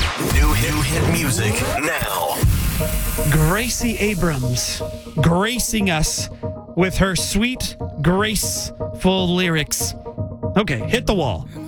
New hit music now. Gracie Abrams gracing us with her sweet, graceful lyrics. Okay, hit the wall.